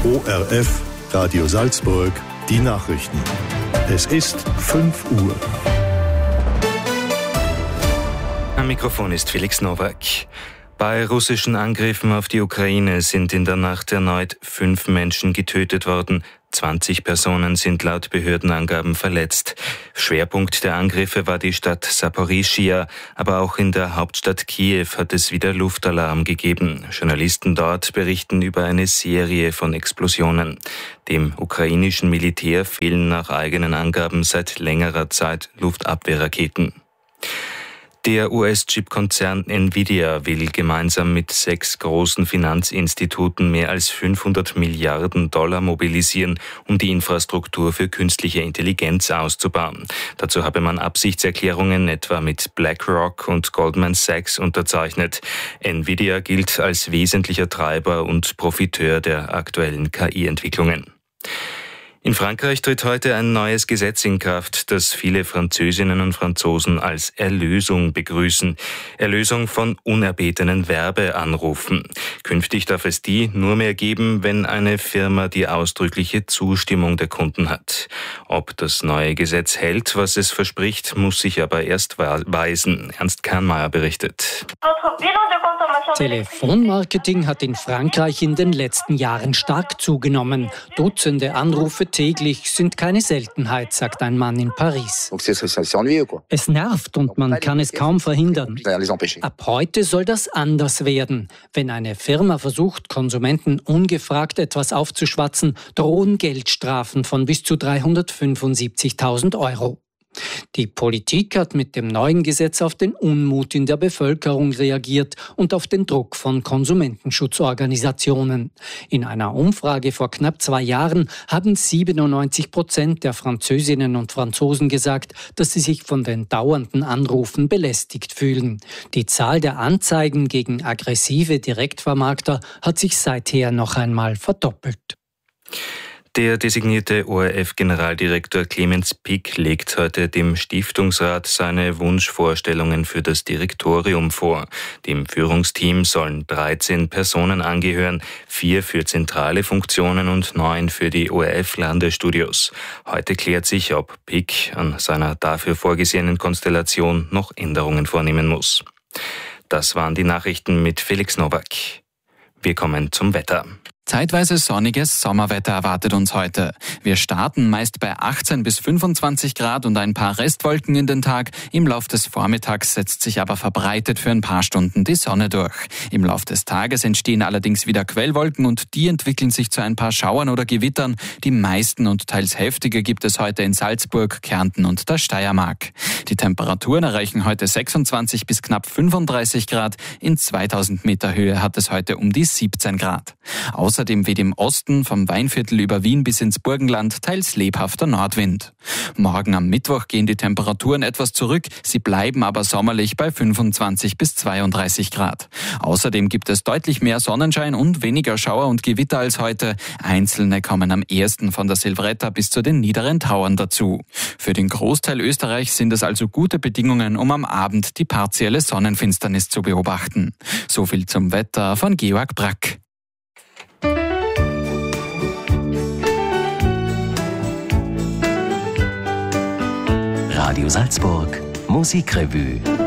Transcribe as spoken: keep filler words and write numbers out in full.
O R F, Radio Salzburg, die Nachrichten. Es ist fünf Uhr. Am Mikrofon ist Felix Nowak. Bei russischen Angriffen auf die Ukraine sind in der Nacht erneut fünf Menschen getötet worden. zwanzig Personen sind laut Behördenangaben verletzt. Schwerpunkt der Angriffe war die Stadt Saporischschja, aber auch in der Hauptstadt Kiew hat es wieder Luftalarm gegeben. Journalisten dort berichten über eine Serie von Explosionen. Dem ukrainischen Militär fehlen nach eigenen Angaben seit längerer Zeit Luftabwehrraketen. Der U S-Chip-Konzern Nvidia will gemeinsam mit sechs großen Finanzinstituten mehr als fünfhundert Milliarden Dollar mobilisieren, um die Infrastruktur für künstliche Intelligenz auszubauen. Dazu habe man Absichtserklärungen etwa mit BlackRock und Goldman Sachs unterzeichnet. Nvidia gilt als wesentlicher Treiber und Profiteur der aktuellen K I-Entwicklungen. In Frankreich tritt heute ein neues Gesetz in Kraft, das viele Französinnen und Franzosen als Erlösung begrüßen. Erlösung von unerbetenen Werbeanrufen. Künftig darf es die nur mehr geben, wenn eine Firma die ausdrückliche Zustimmung der Kunden hat. Ob das neue Gesetz hält, was es verspricht, muss sich aber erst weisen. Ernst Kahnmeier berichtet. Telefonmarketing hat in Frankreich in den letzten Jahren stark zugenommen. Dutzende Anrufe täglich sind keine Seltenheit, sagt ein Mann in Paris. Es nervt und man kann es kaum verhindern. Ab heute soll das anders werden. Wenn eine Firma versucht, Konsumenten ungefragt etwas aufzuschwatzen, drohen Geldstrafen von bis zu dreihundertfünfundsiebzigtausend Euro. Die Politik hat mit dem neuen Gesetz auf den Unmut in der Bevölkerung reagiert und auf den Druck von Konsumentenschutzorganisationen. In einer Umfrage vor knapp zwei Jahren haben siebenundneunzig Prozent der Französinnen und Franzosen gesagt, dass sie sich von den dauernden Anrufen belästigt fühlen. Die Zahl der Anzeigen gegen aggressive Direktvermarkter hat sich seither noch einmal verdoppelt. Der designierte O R F-Generaldirektor Clemens Pick legt heute dem Stiftungsrat seine Wunschvorstellungen für das Direktorium vor. Dem Führungsteam sollen dreizehn Personen angehören, vier für zentrale Funktionen und neun für die O R F-Landestudios. Heute klärt sich, ob Pick an seiner dafür vorgesehenen Konstellation noch Änderungen vornehmen muss. Das waren die Nachrichten mit Felix Nowak. Wir kommen zum Wetter. Zeitweise sonniges Sommerwetter erwartet uns heute. Wir starten meist bei achtzehn bis fünfundzwanzig Grad und ein paar Restwolken in den Tag. Im Lauf des Vormittags setzt sich aber verbreitet für ein paar Stunden die Sonne durch. Im Lauf des Tages entstehen allerdings wieder Quellwolken und die entwickeln sich zu ein paar Schauern oder Gewittern. Die meisten und teils heftige gibt es heute in Salzburg, Kärnten und der Steiermark. Die Temperaturen erreichen heute sechsundzwanzig bis knapp fünfunddreißig Grad. In zweitausend Meter Höhe hat es heute um die siebzehn Grad. Außerdem weht im Osten vom Weinviertel über Wien bis ins Burgenland teils lebhafter Nordwind. Morgen am Mittwoch gehen die Temperaturen etwas zurück, sie bleiben aber sommerlich bei fünfundzwanzig bis zweiunddreißig Grad. Außerdem gibt es deutlich mehr Sonnenschein und weniger Schauer und Gewitter als heute. Einzelne kommen am ehesten von der Silvretta bis zu den niederen Tauern dazu. Für den Großteil Österreichs sind es also gute Bedingungen, um am Abend die partielle Sonnenfinsternis zu beobachten. So viel zum Wetter von Georg Brack. Radio Salzburg, Musikrevue.